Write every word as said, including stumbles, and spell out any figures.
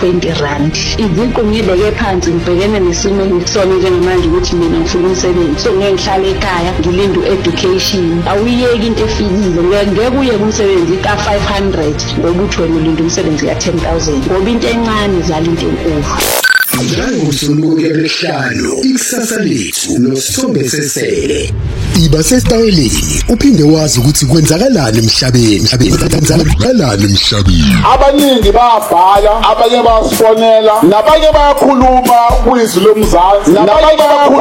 twenty rand. Iziqu ngibeke phansi ngibhekene nesimo ngisona njengamanje ukuthi mina ngifuna umsebenzi, so ngeke ngihlale ekhaya ngilinde u-education. Awuyeki into efikile, ngeke uye kumsebenzi ka five hundred ngoba uthi wena ulinda umsebenzi ka ten thousand, ngoba into encane izala into enkulu. Njengosuku lwesihlanu, ikusasa lethu noSithombe Sesele. Iba sesitayeleni uphinde wazi ukuthi kwenzakalani emhlabeni, kwenzakalani emhlabeni. Abaningi bayabhala, abanye bayasifonela, nabanye bayakhuluma kwizwi lomzansi, nabanye bayakhuluma